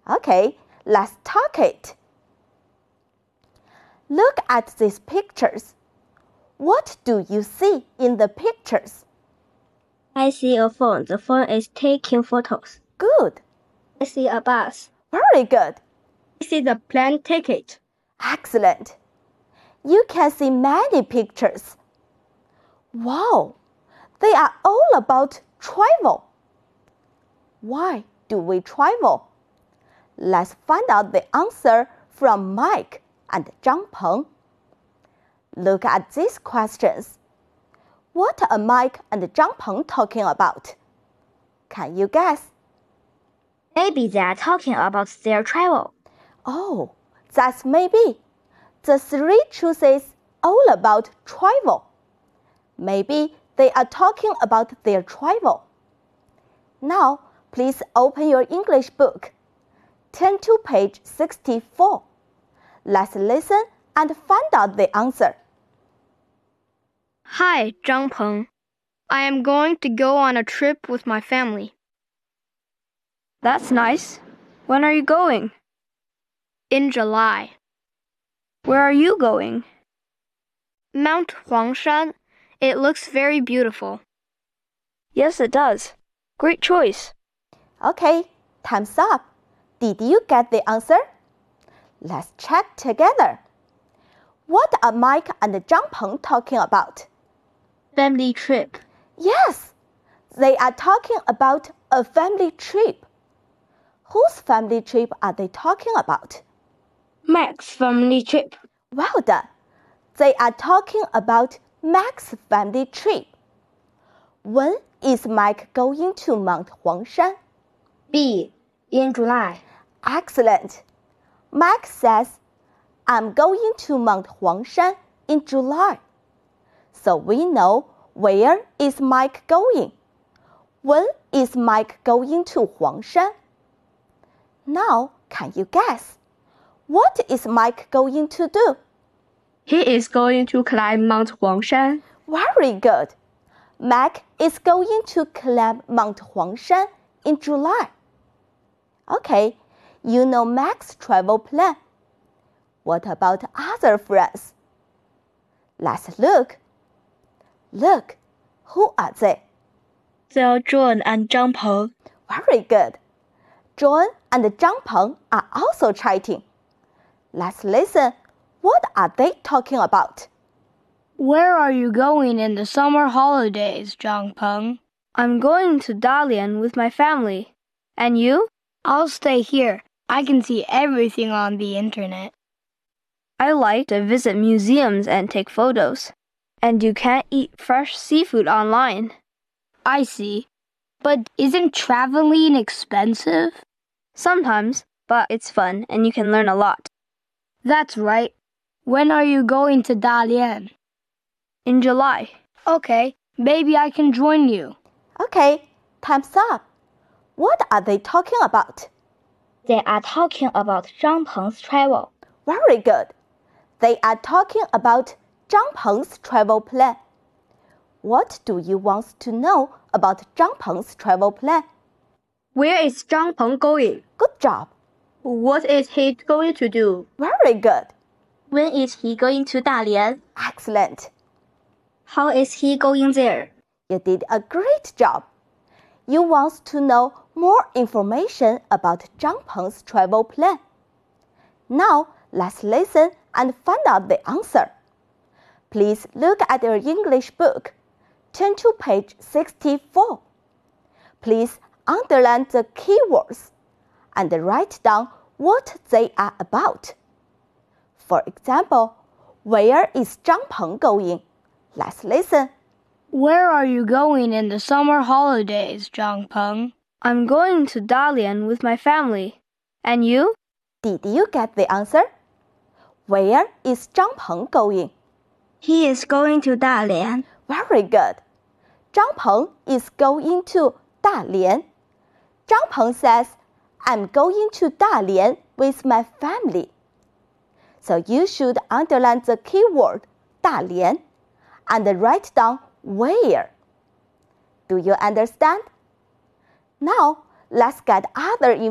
Okay, let's talk it. Look at these pictures. What do you see in the pictures? I see a phone. The phone is taking photos. Good. I see a bus. Very good. I see the plane ticket. Excellent. You can see many pictures. Wow, they are all about travel. Why do we travel? Let's find out the answer from Mike and Zhang Peng. Look at these questions. What are Mike and Zhang Peng talking about? Can you guess? Maybe they are talking about their travel. Oh, that's maybe. The three choices all about travel. Maybe they are talking about their travel. Now, please open your English book. Turn to page 64. Let's listen and find out the answer. Hi, Zhang Peng. I am going to go on a trip with my family. That's nice. When are you going? In July. Where are you going? Mount Huangshan. It looks very beautiful. Yes, it does. Great choice. Okay, time's up. Did you get the answer? Let's check together. What are Mike and Zhang Peng talking about? Family trip. Yes, they are talking about a family trip. Whose family trip are they talking about? Mac's family trip. Well done. They are talking about Mac's family trip. When is Mike going to Mount Huangshan? B. In July. Excellent. Mike says, I'm going to Mount Huangshan in July. So we know where is Mike going. When is Mike going to Huangshan? Now, can you guess? What is Mike going to do? He is going to climb Mount Huangshan. Very good. Mike is going to climb Mount Huangshan in July. Okay, you know Mac's travel plan. What about other friends? Let's look. Look, who are they? They are John and Zhang Peng. Very good. John and Zhang Peng are also chatting. Let's listen. What are they talking about? Where are you going in the summer holidays, Zhang Peng? I'm going to Dalian with my family. And you? I'll stay here. I can see everything on the internet. I like to visit museums and take photos. And you can't eat fresh seafood online. I see. But isn't traveling expensive? Sometimes, but it's fun and you can learn a lot. That's right. When are you going to Dalian? In July. Okay, maybe I can join you. Okay, time's up. What are they talking about? They are talking about Zhang Peng's travel. Very good. They are talking about Zhang Peng's travel plan. What do you want to know about Zhang Peng's travel plan? Where is Zhang Peng going? Good job. What is he going to do? Very good. When is he going to Dalian? Excellent. How is he going there? You did a great job. You want to know more information about Zhang Peng's travel plan. Now, let's listen and find out the answer. Please look at your English book. Turn to page 64. Please underline the keywords and write down what they are about. For example, where is Zhang Peng going? Let's listen. Where are you going in the summer holidays, Zhang Peng? I'm going to Dalian with my family. And you? Did you get the answer? Where is Zhang Peng going? He is going to Dalian. Very good. Zhang Peng is going to Dalian. Zhang Peng says, I'm going to Dalian with my family. So you should underline the keyword Dalian and write down where. Do you understand? Now, let's get other information.